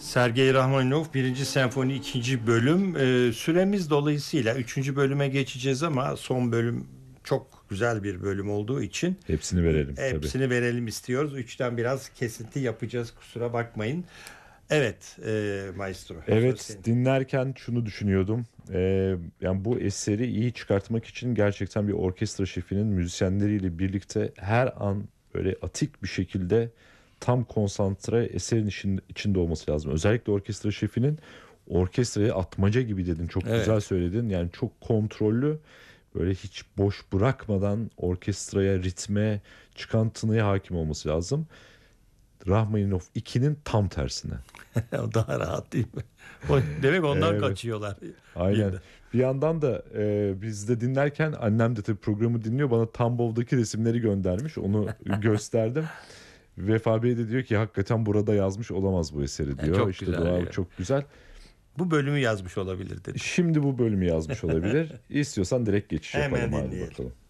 Sergey Rahmaninov 1. Senfoni 2. bölüm. Süremiz dolayısıyla 3. bölüme geçeceğiz ama son bölüm çok güzel bir bölüm olduğu için hepsini verelim. Hepsini verelim istiyoruz. 3'ten biraz kesinti yapacağız, kusura bakmayın. Evet, Maestro. Evet, dinlerken şunu düşünüyordum. Yani bu eseri iyi çıkartmak için gerçekten bir orkestra şefinin müzisyenleriyle birlikte her an böyle atik bir şekilde tam konsantre eserin içinde olması lazım. Özellikle orkestra şefinin orkestraya atmaca gibi dedin. Çok güzel söyledin. Yani çok kontrollü, böyle hiç boş bırakmadan orkestraya, ritme, çıkan tınıya hakim olması lazım. Rahmaninov 2'nin tam tersine. O daha rahat değil mi? Demek ondan kaçıyorlar. Aynen. Bir yandan da biz de dinlerken annem de tabii programı dinliyor. Bana Tambov'daki resimleri göndermiş. Onu gösterdim. Vefa Bey de diyor ki hakikaten burada yazmış olamaz bu eseri diyor. Çok işte güzel doğa ya. çok güzel. Bu bölümü yazmış olabilir dedi. Şimdi bu bölümü yazmış olabilir. İstiyorsan direkt geçiş yapalım. Hemen Hadi dinleyelim. bakalım.